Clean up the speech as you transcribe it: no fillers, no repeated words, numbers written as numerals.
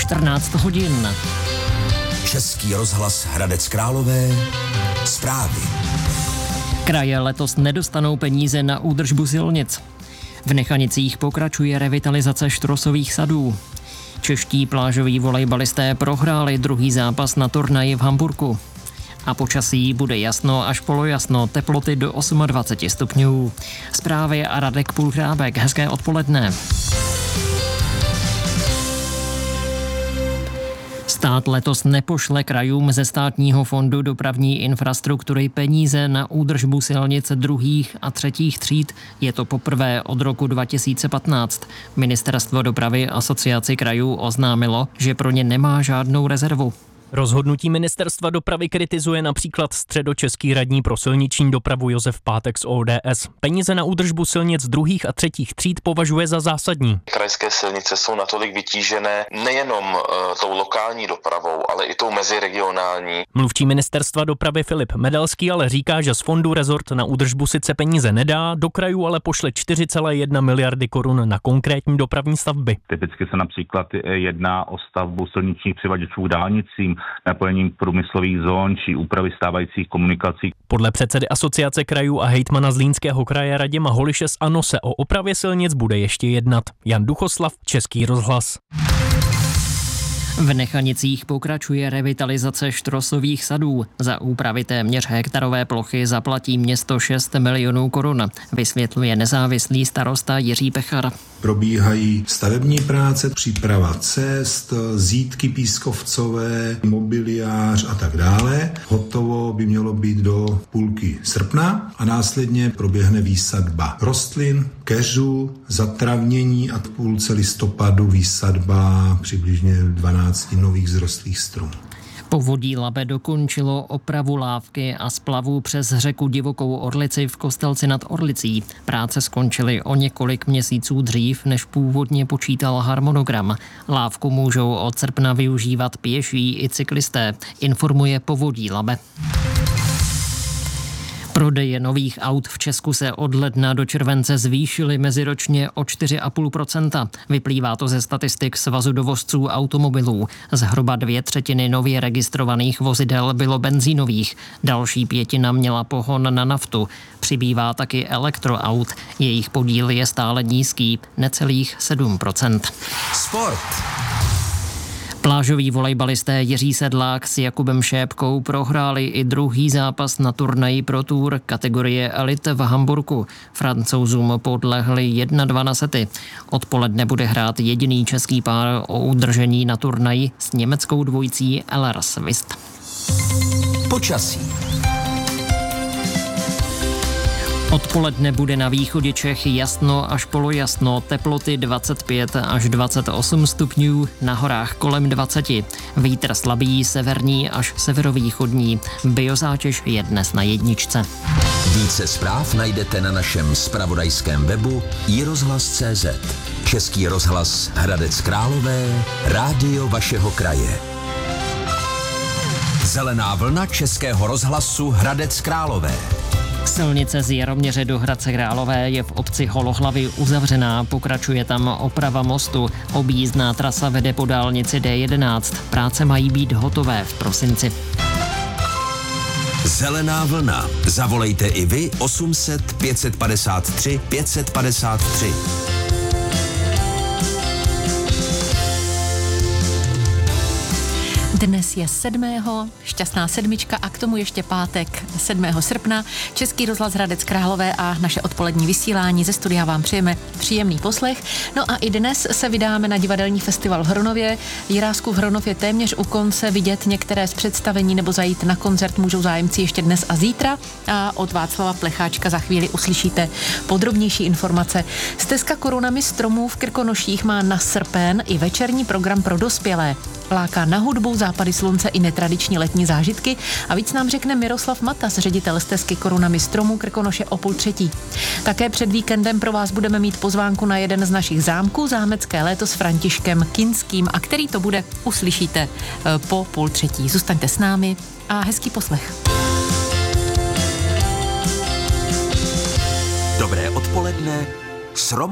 14 hodin. Český rozhlas Hradec Králové. Zprávy. Kraje letos nedostanou peníze na údržbu silnic. V Nechanicích pokračuje revitalizace štrosových sadů. Čeští plážoví volejbalisté prohráli druhý zápas na turnaji v Hamburku. A počasí bude jasno až polojasno, teploty do 28 stupňů. Zprávy a Radek Půlhrábek. Hezké odpoledne. Stát letos nepošle krajům ze Státního fondu dopravní infrastruktury peníze na údržbu silnic druhých a třetích tříd. Je to poprvé od roku 2015. Ministerstvo dopravy Asociaci krajů oznámilo, že pro ně nemá žádnou rezervu. Rozhodnutí ministerstva dopravy kritizuje například středočeský radní pro silniční dopravu Josef Pátek z ODS. Peníze na údržbu silnic druhých a třetích tříd považuje za zásadní. Krajské silnice jsou natolik vytížené nejenom tou lokální dopravou, ale i tou meziregionální. Mluvčí ministerstva dopravy Filip Medelský ale říká, že z fondu rezort na údržbu sice peníze nedá, do krajů ale pošle 4,1 miliardy korun na konkrétní dopravní stavby. Typicky se například jedná o stavbu silničních přivaděčů k dálnicím, napojením průmyslových zón či úpravy stávajících komunikací. Podle předsedy Asociace krajů a hejtmana Zlínského kraje Radima Holiše z ANO se o opravě silnic bude ještě jednat. Jan Duchoslav, Český rozhlas. V Nechanicích pokračuje revitalizace štrosových sadů. Za úpravy téměř hektarové plochy zaplatí město 6 milionů korun, vysvětluje nezávislý starosta Jiří Pechar. Probíhají stavební práce, příprava cest, zídky pískovcové, mobiliář a tak dále. Hotovo by mělo být do půlky srpna a následně proběhne výsadba rostlin, keřů, zatravnění a v půlce listopadu výsadba přibližně 12 nových vzrostlých stromů. Povodí Labe dokončilo opravu lávky a splavů přes řeku Divokou Orlici v Kostelci nad Orlicí. Práce skončily o několik měsíců dřív, než původně počítal harmonogram. Lávku můžou od srpna využívat pěší i cyklisté, informuje Povodí Labe. Prodeje nových aut v Česku se od ledna do července zvýšily meziročně o 4,5%. Vyplývá to ze statistik Svazu dovozců automobilů. Zhruba 2/3 nově registrovaných vozidel bylo benzínových. Další 1/5 měla pohon na naftu. Přibývá taky elektroaut. Jejich podíl je stále nízký, necelých 7%. Sport. Plážoví volejbalisté Jiří Sedlák s Jakubem Šépkou prohráli i druhý zápas na turnaji Pro Tour kategorie Elite v Hamburku. Francouzům podlehli 1-2 na sety. Odpoledne bude hrát jediný český pár o udržení na turnaji s německou dvojicí LR Svist. Počasí. Odpoledne bude na východě Čech jasno až polojasno, teploty 25 až 28 stupňů, na horách kolem 20. Vítr slabý severní až severovýchodní. Biozátěž je dnes na 1. Více zpráv najdete na našem zpravodajském webu iRozhlas.cz. Český rozhlas Hradec Králové, rádio vašeho kraje. Zelená vlna Českého rozhlasu Hradec Králové. Silnice z Jaroměře do Hradce Králové je v obci Holohlavy uzavřená, pokračuje tam oprava mostu. Objízdná trasa vede po dálnici D11. Práce mají být hotové v prosinci. Zelená vlna. Zavolejte i vy 800 553 553. Dnes je 7. šťastná sedmička a k tomu ještě pátek 7. srpna. Český rozhlas Hradec Králové a naše odpolední vysílání ze studia vám přejeme příjemný poslech. No a i dnes se vydáme na divadelní festival v Hronově. Jiráskův Hronov je téměř u konce, vidět některé z představení nebo zajít na koncert můžou zájemci ještě dnes a zítra. A od Václava Plecháčka za chvíli uslyšíte podrobnější informace. Stezka korunami stromů v Krkonoších má na srpen i večerní program pro dospělé. Láká na hudbu, západy slunce i netradiční letní zážitky a víc nám řekne Miroslav Matas, ředitel stezky korunami stromů Krkonoše o 2:30. Také před víkendem pro vás budeme mít pozvánku na jeden z našich zámků, zámecké léto s Františkem Kinským, a který to bude, uslyšíte po 2:30. Zůstaňte s námi a hezký poslech. Dobré odpoledne s